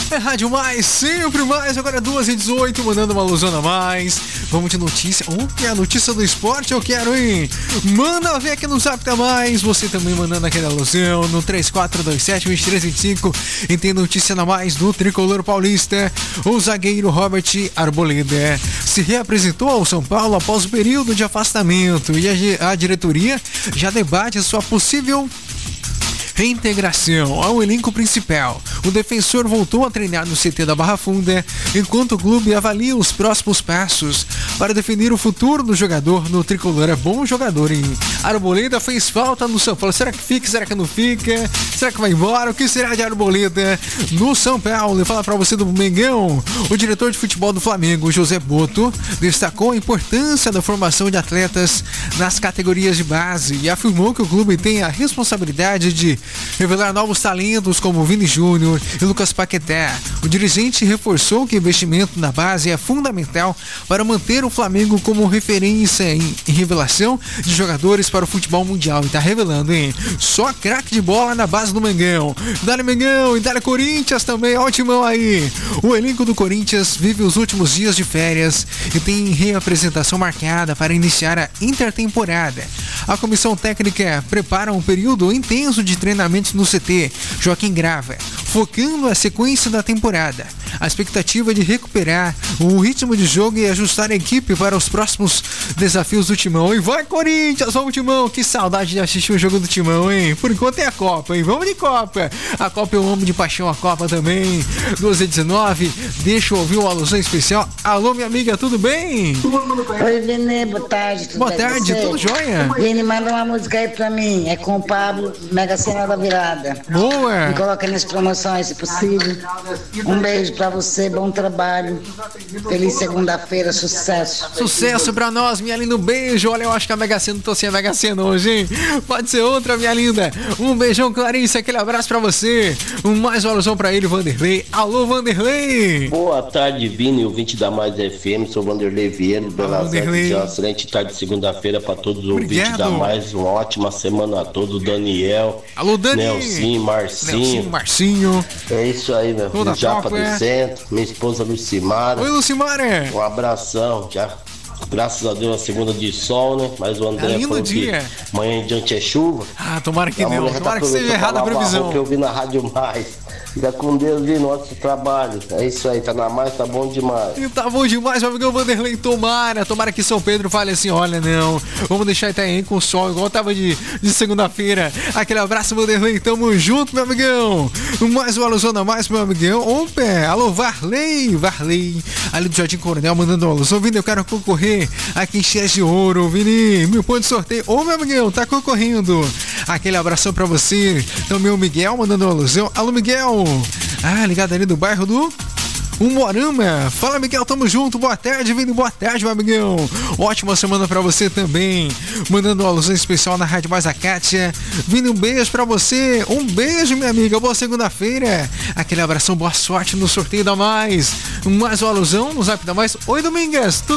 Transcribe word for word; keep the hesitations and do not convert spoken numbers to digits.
É Rádio Mais, sempre mais, agora duas e dezoito, mandando uma alusão a mais. Vamos de notícia. O que é a notícia do esporte? Eu quero, hein? Manda ver aqui no Zap da Mais. Você também mandando aquela alusão no três quatro dois sete, dois três dois cinco. E tem notícia na mais do tricolor paulista. O zagueiro Robert Arboleda se reapresentou ao São Paulo após o período de afastamento. E a, a diretoria já debate a sua possível reintegração ao elenco principal. O defensor voltou a treinar no C T da Barra Funda, enquanto o clube avalia os próximos passos para definir o futuro do jogador no tricolor. É bom jogador, hein? Arboleda fez falta no São Paulo. Será que fica? Será que não fica? Será que vai embora? O que será de Arboleda no São Paulo? Fala pra você do Mengão. O diretor de futebol do Flamengo, José Boto, destacou a importância da formação de atletas nas categorias de base e afirmou que o clube tem a responsabilidade de revelar novos talentos como Vini Júnior e Lucas Paquetá. O dirigente reforçou que o investimento na base é fundamental para manter o Flamengo como referência em, em revelação de jogadores para o futebol mundial. E tá revelando, hein? Só craque de bola na base do Mengão. Dá-lhe Mengão e dá-lhe Corinthians também, ó, timão aí. O elenco do Corinthians vive os últimos dias de férias e tem reapresentação marcada para iniciar a intertemporada. A comissão técnica prepara um período intenso de treinamentos no C T Joaquim Grava, focando a sequência da temporada. A expectativa é de recuperar o ritmo de jogo e ajustar a equipe para os próximos desafios do Timão. E vai, Corinthians, vamos, Timão! Que saudade de assistir o jogo do Timão, hein? Por enquanto é a Copa, hein? Vamos de Copa! A Copa eu amo de paixão, a Copa também. doze e dezenove, deixa eu ouvir uma alusão especial. Alô, minha amiga, tudo bem? Oi, Vini, boa tarde. Tudo boa bem tarde, você? tudo jóia? Vini, manda uma música aí pra mim. É com o Pablo, Mega Sena da Virada. Boa! Me coloca nas promoções, se possível. Um beijo pra você, bom trabalho. Feliz segunda-feira, sucesso. Sucesso pra nós, minha linda, um beijo. Olha, eu acho que a Mega Sena, não tô sem a Mega Sena hoje, hein? Pode ser outra, minha linda. Um beijão, Clarice, aquele abraço pra você. Um mais uma alusão pra ele, Vanderlei. Alô, Vanderlei! Boa tarde, Vini, ouvinte da Mais F M. Sou Vanderlei Vieira, do Belas Artes. Uma excelente tarde de segunda-feira pra todos os Obrigado. ouvintes da Mais. Uma ótima semana a todos. Daniel, Alô, Dani. Nelson, Marcinho. Nelson, Marcinho. É isso aí, meu Toda filho. Japa tropa, é. do Centro. Minha esposa Lucimara. Oi, Lucimara. Um abração, já. Graças a Deus, a segunda de sol, né? Mas o André É lindo falou dia. que amanhã em diante é chuva. Ah, tomara que A não. mulher já Tomara tá que seja aproveitando errada a pra lavar previsão. roupa que eu vi na Rádio Mais. Fica com Deus, Vini, nosso trabalho. É isso aí, tá na Mais, tá bom demais. E tá bom demais, meu amigão Vanderlei. Tomara, tomara que São Pedro fale assim: olha, não, vamos deixar Itaém com sol, igual tava de, de segunda-feira. Aquele abraço, Vanderlei, tamo junto, meu amigão. Mais uma alusão a mais, meu amigão. Opa, alô, Varley, Varley, ali do Jardim Coronel, mandando uma alusão. Vini, eu quero concorrer aqui em Cheias de Ouro, Vini, mil pontos de sorteio. Ô, meu amigão, tá concorrendo. Aquele abração pra você. Também o Miguel mandando uma alusão. Alô, Miguel. Ah, ligado ali do bairro do Umorama. Fala, Miguel, tamo junto. Boa tarde, Vini. Boa tarde, meu amigão. Ótima semana pra você também. Mandando uma alusão especial na Rádio Mais a Kátia. Vini, um beijo pra você. Um beijo, minha amiga. Boa segunda-feira. Aquele abração, boa sorte no sorteio da Mais. Mais uma alusão no Zap da Mais. Oi, Domingas.